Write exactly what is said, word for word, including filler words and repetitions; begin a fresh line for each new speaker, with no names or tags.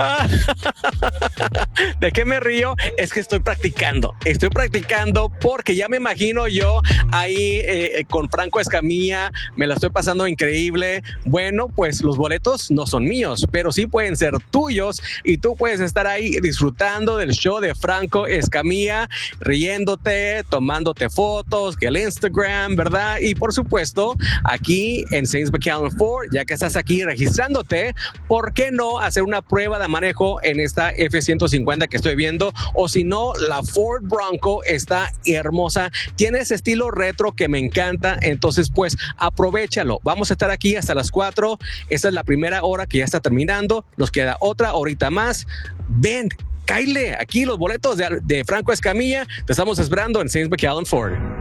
¿De qué me río? Es que estoy practicando, estoy practicando porque ya me imagino yo ahí eh, con Franco Escamilla, me la estoy pasando increíble. Bueno, pues los boletos no son míos, pero sí pueden ser tuyos y tú puedes estar ahí disfrutando del show de Franco Escamilla, riéndote, tomándote fotos, que el Instagram, ¿verdad? Y por supuesto, aquí en Saints McAllen Ford, ya que estás aquí registrándote, ¿por qué no hacer una prueba de manejo en esta F ciento cincuenta que estoy viendo? O si no, la Ford Bronco está hermosa, tiene ese estilo retro que me encanta, entonces pues aprovéchalo. Vamos a estar aquí hasta las cuatro, esta es la primera hora que ya está terminando, nos queda otra horita más. Ven, cáile, aquí los boletos de, de Franco Escamilla, te estamos esperando en Saints McAllen Ford.